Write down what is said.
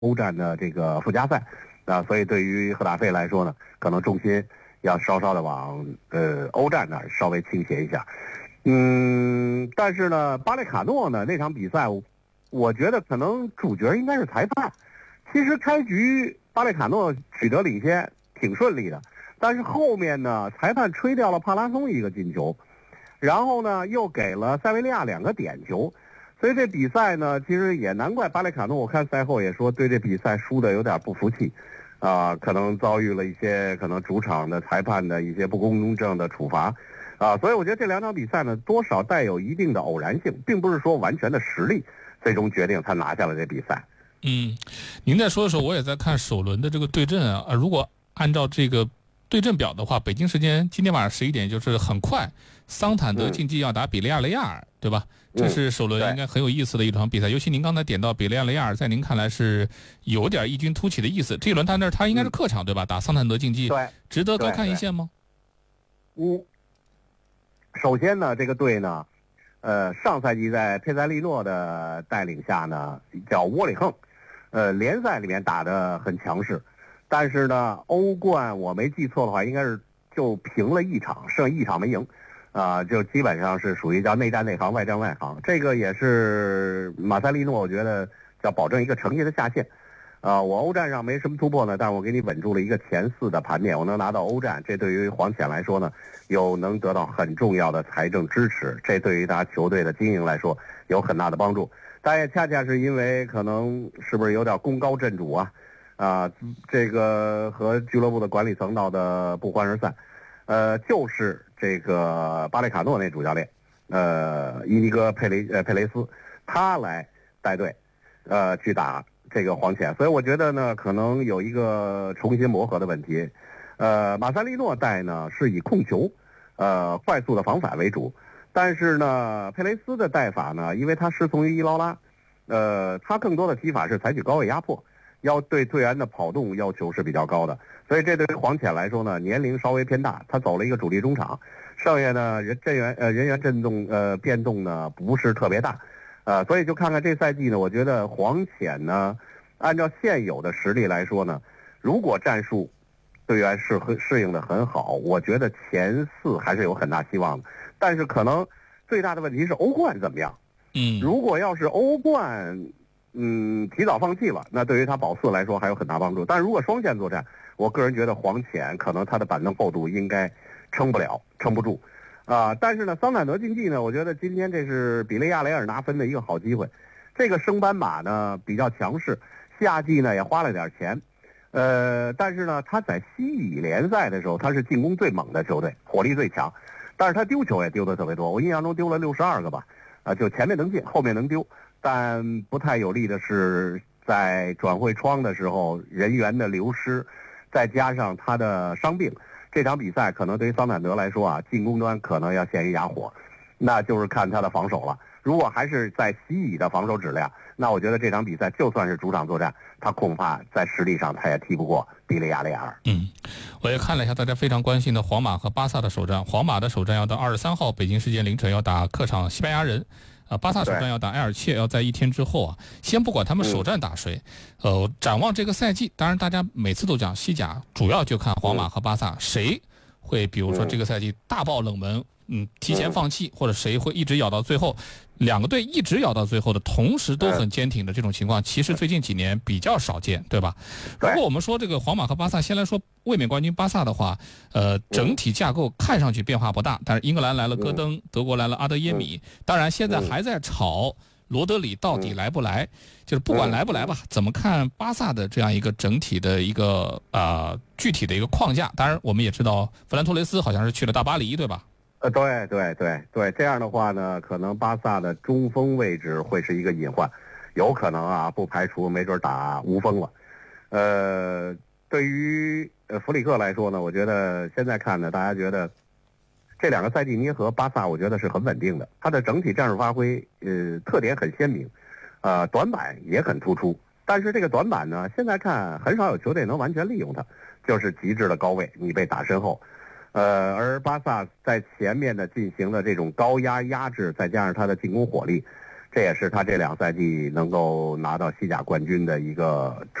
欧战的这个附加赛所以对于赫塔费来说呢，可能重心要稍稍的往欧战那儿稍微倾斜一下。但是呢，巴列卡诺呢那场比赛，我觉得可能主角应该是裁判。其实开局巴列卡诺取得领先挺顺利的，但是后面呢，裁判吹掉了帕拉松一个进球，然后呢又给了塞维利亚2个点球，所以这比赛呢，其实也难怪巴列卡诺，我看赛后也说对这比赛输的有点不服气，可能遭遇了一些可能主场的裁判的一些不公正的处罚，所以我觉得这2场比赛呢，多少带有一定的偶然性，并不是说完全的实力最终决定他拿下了这比赛。 您在说的时候，我也在看首轮的这个对阵啊。如果按照这个对阵表的话，北京时间今天晚上11点，就是很快，桑坦德竞技要打比利亚雷亚尔，对吧？这是首轮应该很有意思的一场比赛。尤其您刚才点到比利亚雷亚尔，在您看来是有点异军突起的意思。这一轮他应该是客场，对吧？打桑坦德竞技， 对， 值得高看一线吗？ 首先呢，这个队呢，上赛季在佩塞利诺的带领下呢，叫窝里横，联赛里面打得很强势，但是呢，欧冠我没记错的话，应该是就平了1场，剩1场没赢，就基本上是属于叫内战内行，外战外行。这个也是马塞利诺，我觉得要保证一个成绩的下限。我欧战上没什么突破呢，但是我给你稳住了一个前4的盘面，我能拿到欧战，这对于黄潜来说呢，又能得到很重要的财政支持，这对于他球队的经营来说有很大的帮助。但也恰恰是因为可能是不是有点功高震主这个和俱乐部的管理层闹得不欢而散，就是这个巴列卡诺那主教练，伊尼戈佩雷斯，他来带队，去打这个黄潜，所以我觉得呢，可能有一个重新磨合的问题。马塞利诺带呢是以控球，快速的防反为主，但是呢，佩雷斯的带法呢，因为他师从于伊劳拉，他更多的踢法是采取高位压迫，要对队员的跑动要求是比较高的，所以这对于黄潜来说呢，年龄稍微偏大，他走了一个主力中场，剩下呢人员变动呢不是特别大。所以就看看这赛季呢，我觉得黄潜呢，按照现有的实力来说呢，如果战术队员适应的很好，我觉得前4还是有很大希望的。但是可能最大的问题是欧冠怎么样？如果要是欧冠提早放弃了，那对于他保4来说还有很大帮助。但如果双线作战，我个人觉得黄潜可能他的板凳厚度应该撑不住。但是呢，桑坦德竞技呢，我觉得今天这是比利亚雷尔拿分的一个好机会。这个升班马呢比较强势，夏季呢也花了点钱，但是呢他在西乙联赛的时候，他是进攻最猛的球队，火力最强，但是他丢球也丢的特别多，我印象中丢了62个吧，就前面能进，后面能丢，但不太有利的是在转会窗的时候人员的流失，再加上他的伤病。这场比赛可能对于桑坦德来说进攻端可能要陷于哑火，那就是看他的防守了。如果还是在西乙的防守质量，那我觉得这场比赛就算是主场作战，他恐怕在实力上他也踢不过比利亚雷亚尔。 我也看了一下大家非常关心的皇马和巴萨的首战，皇马的首战要到23号北京时间凌晨要打客场西班牙人。巴萨首战要打埃尔切，要在1天之后先不管他们首战打谁，展望这个赛季，当然大家每次都讲西甲，主要就看皇马和巴萨谁会，比如说这个赛季大爆冷门，提前放弃，或者谁会一直咬到最后。2个队一直咬到最后的同时都很坚挺的这种情况，其实最近几年比较少见，对吧？如果我们说这个皇马和巴萨，先来说卫冕冠军巴萨的话，整体架构看上去变化不大，但是英格兰来了戈登，德国来了阿德耶米，当然现在还在吵罗德里到底来不来，就是不管来不来吧，怎么看巴萨的这样一个整体的一个具体的一个框架？当然我们也知道弗兰托雷斯好像是去了大巴黎，对吧？ 对，这样的话呢，可能巴萨的中锋位置会是一个隐患，有可能不排除没准打无锋了。对于弗里克来说呢，我觉得现在看呢，大家觉得这2个赛季捏合巴萨，我觉得是很稳定的，他的整体战术发挥特点很鲜明，短板也很突出。但是这个短板呢，现在看很少有球队能完全利用它，就是极致的高位，你被打身后。而巴萨在前面的进行的这种高压压制，再加上他的进攻火力， 这也是他这2赛季能够拿到西甲冠军的一个